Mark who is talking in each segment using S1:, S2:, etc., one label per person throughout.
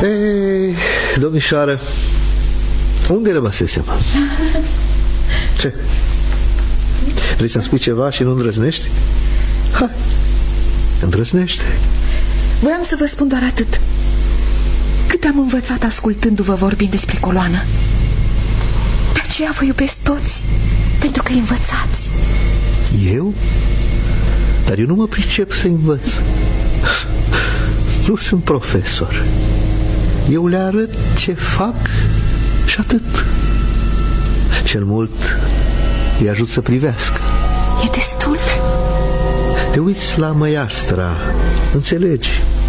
S1: Ei, domnișoară, unde rămăsesem? Ce? Vrei să-mi spui ceva și nu îndrăznești? Hai, îndrăznește.
S2: Voiam să vă spun doar atât. Cât am învățat ascultându-vă vorbind despre coloană. De aceea vă iubesc toți, pentru că învățați.
S1: Eu? Dar eu nu mă pricep să învăț. Nu sunt profesor. Eu le arăt ce fac și atât. Cel mult îi ajut să privească.
S2: E destul.
S1: Te uiți la măiastra, înțelegi.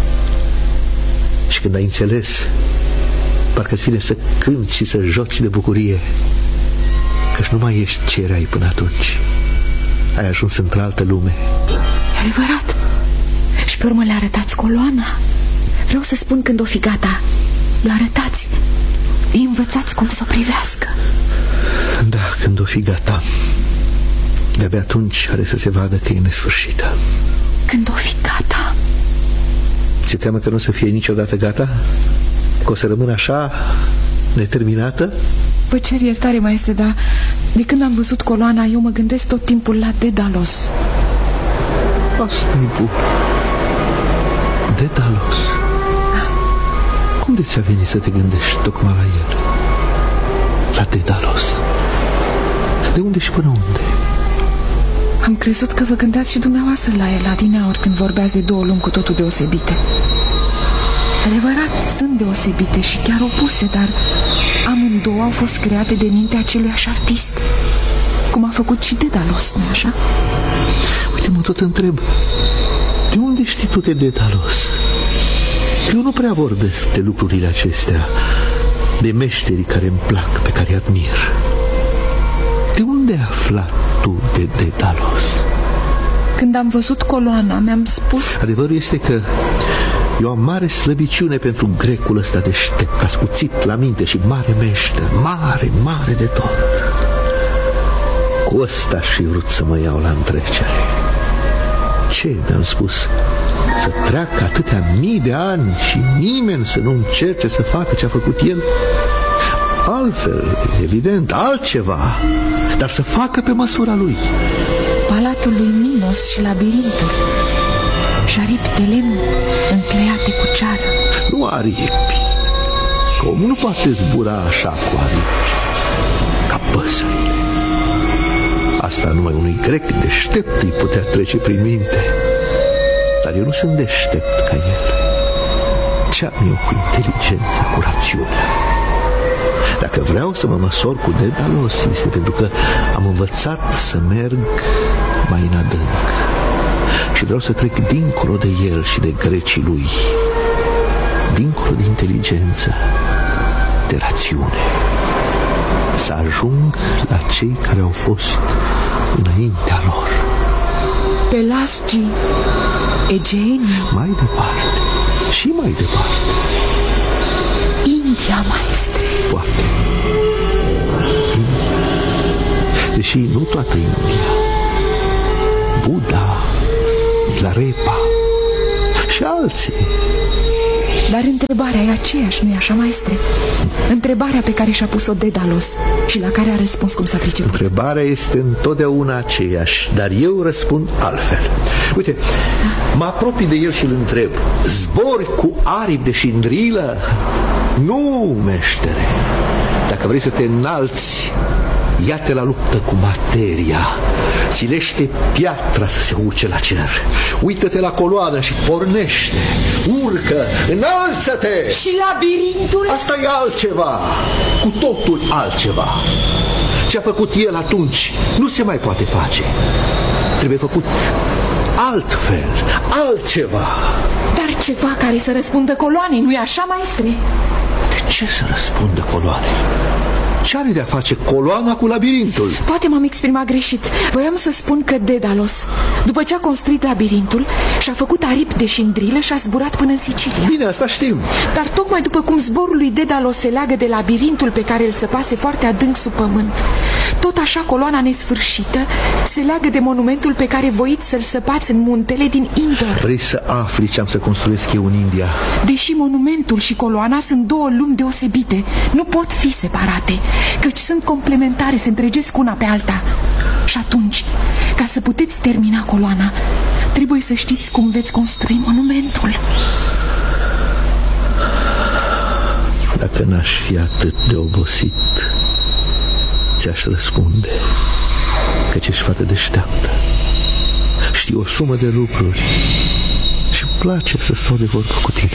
S1: Și când ai înțeles, parcă-ți vine să cânti și să joci de bucurie, căci nu mai ești ce erai până atunci. Ai ajuns într-altă lume.
S2: E adevărat. Și pe urmă le arătați coloana. Vreau să spun, când o fi gata, le arătați, îi învățați cum să o privească.
S1: Da, când o fi gata. De-abia atunci are să se vadă că e nesfârșită.
S2: Când o fi gata.
S1: Ți-e teamă că nu o să fie niciodată gata? Că o să rămână așa, neterminată?
S2: Vă cer iertare, maestre, dar de când am văzut coloana, eu mă gândesc tot timpul la Dedalos.
S1: Asta-i bun. Dedalos. Cum de ți-a venit să te gândești tocmai la el? La Dedalos. De unde și până unde?
S2: Am crezut că vă gândeați și dumneavoastră la el adineauri, când vorbeați de două lumi cu totul deosebite. Adevărat, sunt deosebite și chiar opuse, dar amândouă au fost create de mintea aceluiași artist, cum a făcut și Dedalos, nu-i așa?
S1: Uite, mă tot întreb, de unde știi tu de Dedalos? Eu nu prea vorbesc de lucrurile acestea, de meșterii care îmi plac, pe care îi admir. De unde ai aflat tu de Dedalos?
S2: Când am văzut coloana, mi-am spus...
S1: Adevărul este că eu am mare slăbiciune pentru grecul ăsta deștept, ascuțit la minte și mare meșter, mare, mare de tot. Cu ăsta aș fi vrut să mă iau la întrecere. Ce mi-am spus? Să treacă atâtea mii de ani și nimeni să nu încerce să facă ce a făcut el? Altfel, evident, altceva, dar să facă pe măsura lui.
S2: Palatul lui Minos și labirintul și aripi de lemn încleiate cu ceară.
S1: Nu aripi, că omul nu poate zbura așa cu aripi, ca păsările. Asta numai unui grec deștept îi putea trece prin minte. Dar eu nu sunt deștept ca el. Ce am eu cu inteligența, cu rațiunea? Dacă vreau să mă măsor cu Dedalos, este pentru că am învățat să merg mai în adânc. Și vreau să trec dincolo de el și de grecii lui, dincolo de inteligență, de rațiune, să ajung la cei care au fost înaintea lor.
S2: Pelasgii, Egenii,
S1: mai departe și mai departe.
S2: India, maestre.
S1: Poate India, deși nu toată India. Buddha, Milarepa și alții.
S2: Dar întrebarea e aceeași, nu-i așa, maestre? Întrebarea pe care și-a pus-o Dedalos și la care a răspuns cum s-a priceput.
S1: Întrebarea este întotdeauna aceeași, dar eu răspund altfel. Uite, mă apropii de el și îl întreb: zbori cu aripi de șindrilă? Nu, meștere. Dacă vrei să te înalți, ia-te la luptă cu materia. Silește piatra să se urce la cer. Uită-te la coloană și pornește. Urcă, înalță-te.
S2: Și labirintul?
S1: Asta e altceva, cu totul altceva. Ce a făcut el atunci nu se mai poate face. Trebuie făcut altfel, altceva.
S2: Dar ceva care să răspundă coloanei, nu-i așa, maestre?
S1: De ce să răspundă coloanei? Ce are de-a face coloana cu labirintul?
S2: Poate m-am exprimat greșit. Voiam să spun că Dedalos, după ce a construit labirintul, și-a făcut aripi de șindrilă și a zburat până în Sicilia.
S1: Bine, asta știm.
S2: Dar tocmai după cum zborul lui Dedalos se leagă de labirintul pe care îl săpase foarte adânc sub pământ, Tot așa coloana nesfârșită se leagă de monumentul pe care voiți să-l săpați în muntele din Indor.
S1: Vrei să afli ce am să construiesc eu în India?
S2: Deși monumentul și coloana sunt două lumi deosebite, nu pot fi separate, căci sunt complementare, se întregesc una pe alta. Și atunci, ca să puteți termina coloana, trebuie să știți cum veți construi monumentul.
S1: Dacă n-aș fi atât de obosit, ți-aș răspunde, căci ești fată deșteaptă. Știu o sumă de lucruri și îmi place să stau de vorbă cu tine.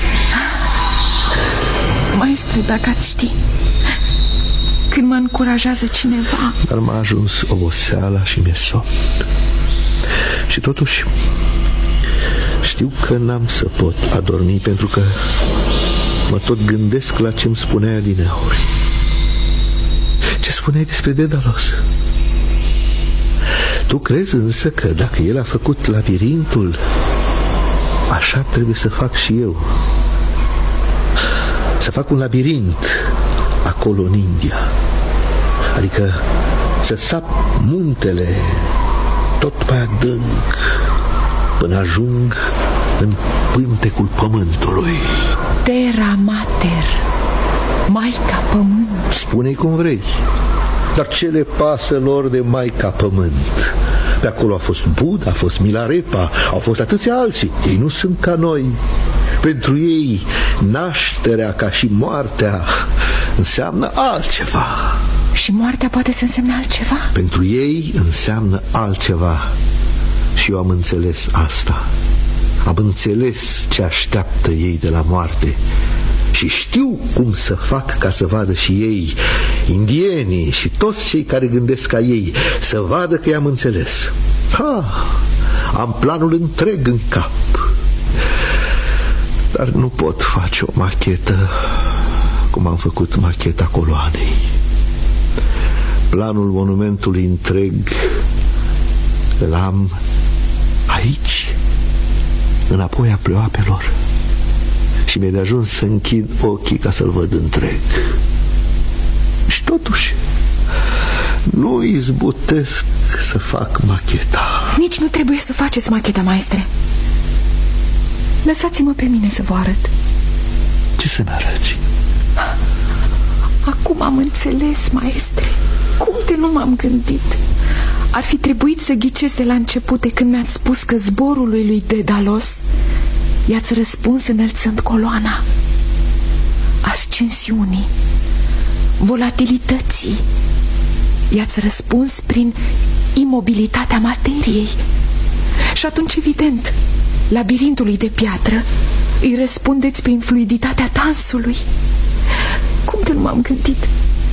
S2: Maestre, dacă ați ști, când mă încurajează cineva...
S1: Dar m-a ajuns oboseala și mi-e somn. Și totuși știu că n-am să pot adormi, pentru că mă tot gândesc la ce-mi spunea adineauri. Ce spuneai despre Dedalos? Tu crezi însă că dacă el a făcut labirintul, așa trebuie să fac și eu. Să fac un labirint acolo în India. Adică să sap muntele tot mai adânc până ajung în pântecul pământului.
S2: Terra Mater, Maica Pământ.
S1: Spune-i cum vrei, dar ce le pasă lor de Maica Pământ? Pe acolo a fost Buddha, a fost Milarepa, au fost atâția alții. Ei nu sunt ca noi. Pentru ei nașterea ca și moartea înseamnă altceva.
S2: Și moartea poate să însemne altceva?
S1: Pentru ei înseamnă altceva. Și eu am înțeles asta. Am înțeles ce așteaptă ei de la moarte. Și știu cum să fac ca să vadă și ei, indienii și toți cei care gândesc ca ei, să vadă că i-am înțeles. Am planul întreg în cap. Dar nu pot face o machetă cum am făcut macheta coloanei. Planul monumentului întreg îl am aici, înapoi a Pleoapelor. Și mi-e de ajuns să închid ochii ca să-l văd întreg. Și totuși nu izbutesc să fac macheta.
S2: Nici nu trebuie să faceți macheta, maestre. Lăsați-mă pe mine să vă arăt.
S1: Ce să-mi arăți?
S2: Acum am înțeles, maestre. Cum de nu m-am gândit? Ar fi trebuit să ghicesc de la început, de când mi-ați spus că zborului lui Dedalos i-ați răspuns înălțând coloana, ascensiunii, volatilității. I-ați răspuns prin imobilitatea materiei. Și atunci, evident, labirintului de piatră îi răspundeți prin fluiditatea dansului. Cum de nu m-am gândit?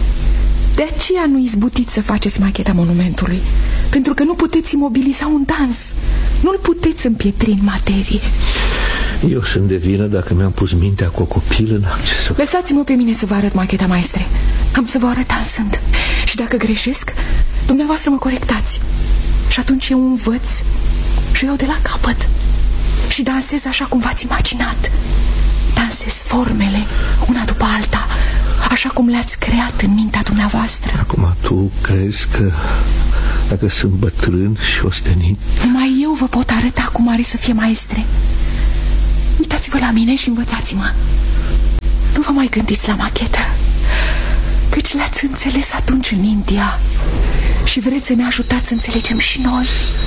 S2: De aceea nu izbutiți să faceți macheta monumentului, pentru că nu puteți imobiliza un dans. Nu-l puteți împietri în materie.
S1: Eu sunt de vină dacă mi-am pus mintea cu o copilă în accesul.
S2: Lăsați-mă pe mine să vă arăt macheta, maestre. Am să vă arăt dansând. Și dacă greșesc, dumneavoastră mă corectați. Și atunci eu învăț și eu de la capăt. Și dansez așa cum v-ați imaginat. Dansez formele, una după alta, așa cum le-ați creat în mintea dumneavoastră.
S1: Acum tu crezi că dacă sunt bătrân și ostenit,
S2: numai eu vă pot arăta cum are să fie, maestre. Uitați-vă la mine și învățați-mă. Nu vă mai gândiți la machetă, căci le-ați înțeles atunci în India. Și vreți să ne ajutați să înțelegem și noi,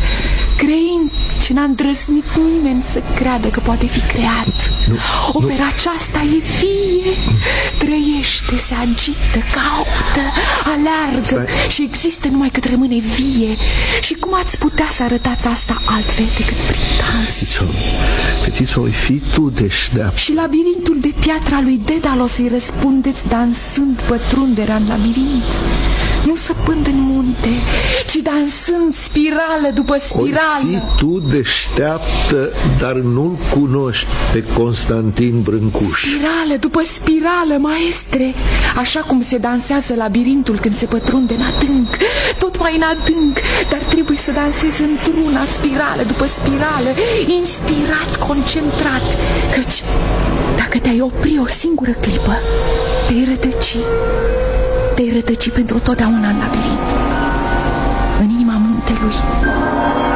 S2: creind ce n-a îndrăznit nimeni să creadă că poate fi creat. Opera aceasta e vie, trăiește, se agită, caută, aleargă și există numai cât rămâne vie. Și cum ați putea să arătați asta altfel decât prin dans?
S1: Fetițo, fi tu deșteaptă.
S2: Și labirintul de piatra lui Dedalos îi răspundeți dansând pătrunderea în labirint. Nu săpând în munte, ci dansând spirală după spirală.
S1: Fi tu deșteaptă, dar nu-l cunoști pe Constantin Brâncuș.
S2: Spirală după spirală, maestre. Așa cum se dansează labirintul când se pătrunde în adânc, tot mai în adânc. Dar trebuie să dansezi într-una, spirală după spirală, inspirat, concentrat. Căci dacă te-ai opri o singură clipă, te-ai rătăci pentru totdeauna în labirint. lui.